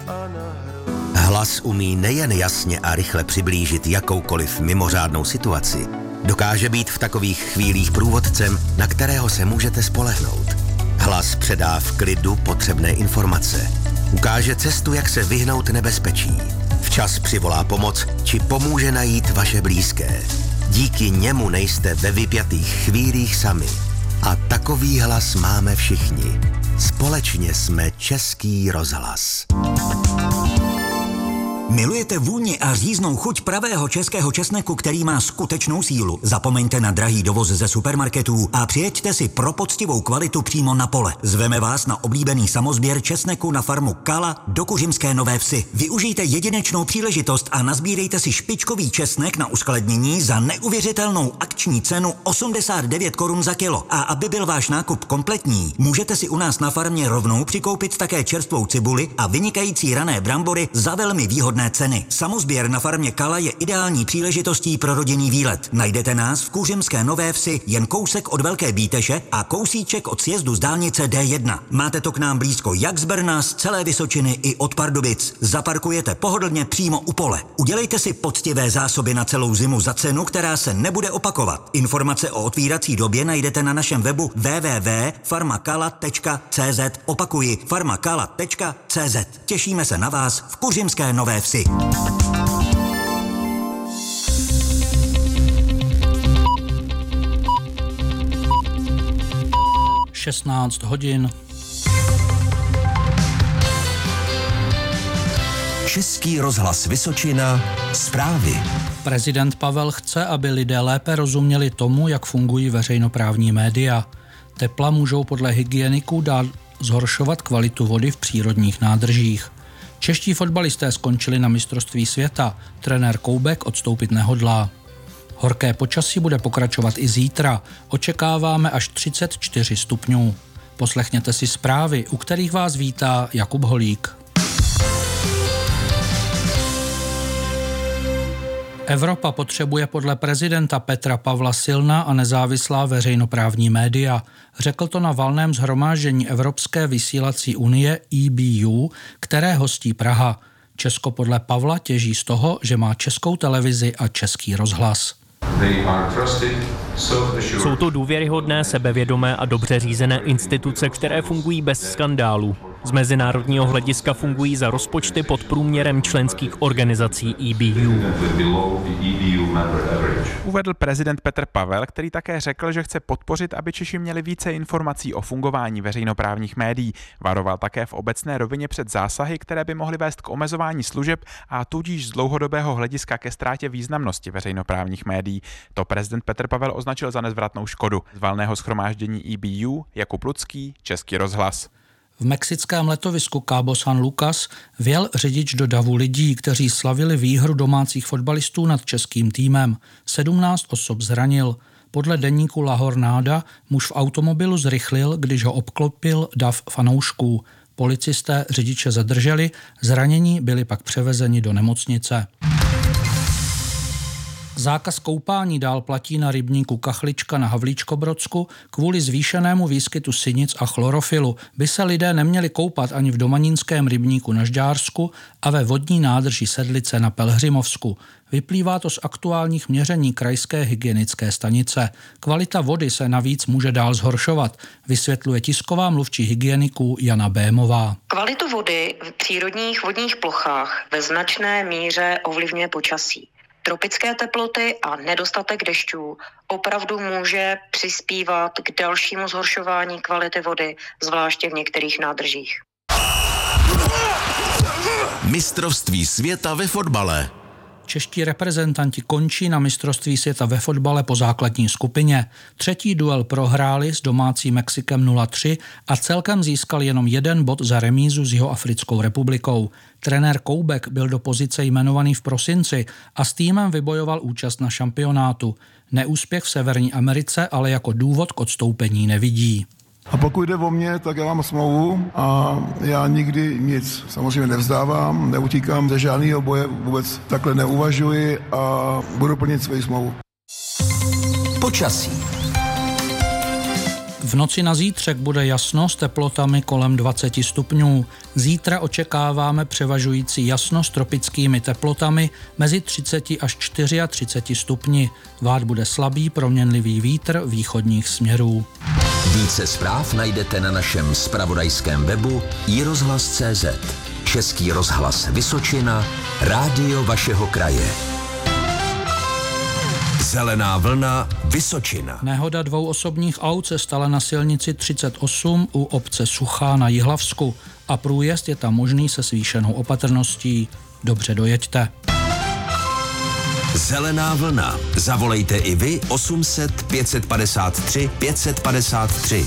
Hlas umí nejen jasně a rychle přiblížit jakoukoliv mimořádnou situaci, dokáže být v takových chvílích průvodcem, na kterého se můžete spolehnout. Hlas předá v klidu potřebné informace. Ukáže cestu, jak se vyhnout nebezpečí. Včas přivolá pomoc, či pomůže najít vaše blízké. Díky němu nejste ve vypjatých chvílích sami. A takový hlas máme všichni. Společně jsme Český rozhlas. Milujete vůni a říznou chuť pravého českého česneku, který má skutečnou sílu? Zapomeňte na drahý dovoz ze supermarketů a přijeďte si pro poctivou kvalitu přímo na pole. Zveme vás na oblíbený samosběr česneku na farmu Kala do Kuřimské Nové Vsi. Využijte jedinečnou příležitost a nazbírejte si špičkový česnek na uskladnění za neuvěřitelnou akční cenu 89 korun za kilo. A aby byl váš nákup kompletní, můžete si u nás na farmě rovnou přikoupit také čerstvou cibuli a vynikající rané brambory za velmi výhodné ceny. Samosběr na farmě Kala je ideální příležitostí pro rodinný výlet. Najdete nás v Kuřimské Nové Vsi jen kousek od Velké Bíteše a kousíček od sjezdu z dálnice D1. Máte to k nám blízko jak z Brna, z celé Vysočiny i od Pardubic. Zaparkujete pohodlně přímo u pole. Udělejte si poctivé zásoby na celou zimu za cenu, která se nebude opakovat. Informace o otvírací době najdete na našem webu www.farmakala.cz. Opakuji, farmakala.cz. Těšíme se na vás v Kuřimské Nové Vsi. 16 hodin. Český rozhlas Vysočina, zprávy. Prezident Pavel chce, aby lidé lépe rozuměli tomu, jak fungují veřejnoprávní média. Tepla můžou podle hygieniků dál zhoršovat kvalitu vody v přírodních nádržích. Čeští fotbalisté skončili na mistrovství světa. Trenér Koubek odstoupit nehodlá. Horké počasí bude pokračovat i zítra. Očekáváme až 34 stupňů. Poslechněte si zprávy, u kterých vás vítá Jakub Holík. Evropa potřebuje podle prezidenta Petra Pavla silná a nezávislá veřejnoprávní média. Řekl to na valném shromáždění Evropské vysílací unie EBU, které hostí Praha. Česko podle Pavla těží z toho, že má Českou televizi a Český rozhlas. Jsou to důvěryhodné, sebevědomé a dobře řízené instituce, které fungují bez skandálů. Z mezinárodního hlediska fungují za rozpočty pod průměrem členských organizací EBU. Uvedl prezident Petr Pavel, který také řekl, že chce podpořit, aby Češi měli více informací o fungování veřejnoprávních médií. Varoval také v obecné rovině před zásahy, které by mohly vést k omezování služeb a tudíž z dlouhodobého hlediska ke ztrátě významnosti veřejnoprávních médií. To prezident Petr Pavel označil za nezvratnou škodu. Z valného shromáždění EBU Jakub Lucký, Český rozhlas. V mexickém letovisku Cabo San Lucas vjel řidič do davu lidí, kteří slavili výhru domácích fotbalistů nad českým týmem. 17 osob zranil. Podle deníku La Jornada muž v automobilu zrychlil, když ho obklopil dav fanoušků. Policisté řidiče zadrželi, zranění byli pak převezeni do nemocnice. Zákaz koupání dál platí na rybníku Kachlička na Havlíčkobrodsku. Kvůli zvýšenému výskytu sinic a chlorofilu by se lidé neměli koupat ani v domanínském rybníku na Žďársku a ve vodní nádrži Sedlice na Pelhřimovsku. Vyplývá to z aktuálních měření krajské hygienické stanice. Kvalita vody se navíc může dál zhoršovat, vysvětluje tisková mluvčí hygieniků Jana Bémová. Kvalitu vody v přírodních vodních plochách ve značné míře ovlivňuje počasí. Tropické teploty a nedostatek dešťů opravdu může přispívat k dalšímu zhoršování kvality vody, zvláště v některých nádržích. Mistrovství světa ve fotbale. Čeští reprezentanti končí na mistrovství světa ve fotbale po základní skupině. Třetí duel prohráli s domácím Mexikem 0-3 a celkem získal jenom 1 bod za remízu s Jihoafrickou republikou. Trenér Koubek byl do pozice jmenovaný v prosinci a s týmem vybojoval účast na šampionátu. Neúspěch v Severní Americe ale jako důvod k odstoupení nevidí. A pokud jde o mě, tak já mám smlouvu a já nikdy nic samozřejmě nevzdávám, neutíkám ze žádného boje, vůbec takhle neuvažuji a budu plnit svoji smlouvu. Počasí. V noci na zítřek bude jasno s teplotami kolem 20 stupňů. Zítra očekáváme převažující jasno s tropickými teplotami mezi 30 až 34 stupni. Vát bude slabý proměnlivý vítr východních směrů. Více zpráv najdete na našem zpravodajském webu iRozhlas.cz. Český rozhlas Vysočina, rádio vašeho kraje. Zelená vlna Vysočina. Nehoda 2 osobních aut se stala na silnici 38 u obce Suchá na Jihlavsku a průjezd je tam možný se zvýšenou opatrností. Dobře dojeďte. Zelená vlna. Zavolejte i vy 800 553 553.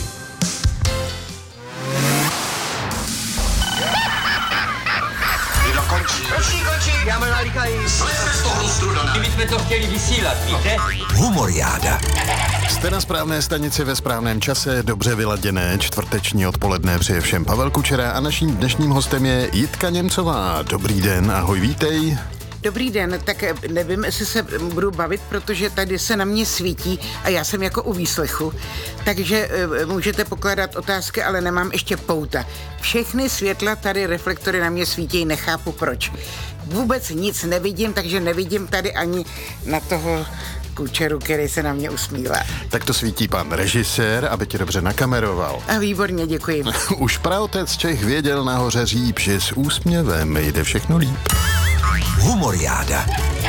Já mám nalíkají. Kdybychom to chtěli vysílat, víte? Humoriáda. Jste na správné stanici ve správném čase, dobře vyladěné čtvrteční odpoledne přeje všem Pavel Kučera a naším dnešním hostem je Jitka Němcová. Dobrý den, ahoj, vítej. Dobrý den, tak nevím, jestli se budu bavit, protože tady se na mě svítí a já jsem jako u výslechu, takže můžete pokládat otázky, ale nemám ještě pouta. Všechny světla tady, reflektory na mě svítí, nechápu proč. Vůbec nic nevidím, takže nevidím tady ani na toho Kučeru, který se na mě usmívá. Tak to svítí pan režisér, aby tě dobře nakameroval. A výborně, děkuji. Už praotec Čech věděl nahoře říp, že s úsměvem jde všechno líp. Humoriáda.